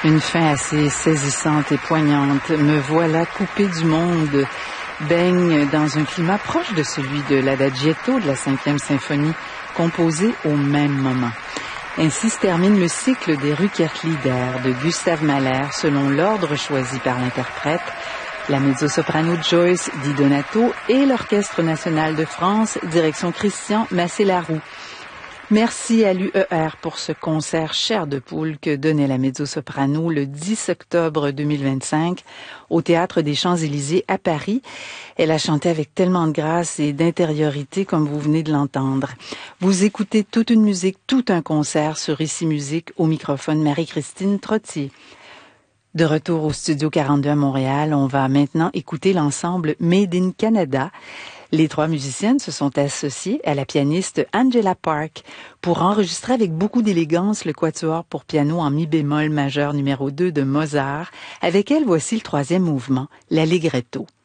Une fin assez saisissante et poignante. Me voilà coupé du monde, baigne dans un climat proche de celui de l'Adagietto de la 5e symphonie, composé au même moment. Ainsi se termine le cycle des Rückert-Lieder de Gustave Mahler selon l'ordre choisi par l'interprète, la mezzo-soprano Joyce Di Donato et l'Orchestre national de France, direction Christian Massé-Laroux. Merci à l'UER pour ce concert chair de poule que donnait la mezzo-soprano le 10 octobre 2025 au Théâtre des Champs-Élysées à Paris. Elle a chanté avec tellement de grâce et d'intériorité comme vous venez de l'entendre. Vous écoutez toute une musique, tout un concert sur Ici Musique au microphone Marie-Christine Trottier. De retour au Studio 42 à Montréal, on va maintenant écouter l'ensemble Made in Canada. Les trois musiciennes se sont associées à la pianiste Angela Park pour enregistrer avec beaucoup d'élégance le quatuor pour piano en mi bémol majeur numéro 2 de Mozart. Avec elle, voici le troisième mouvement, l'Allegretto.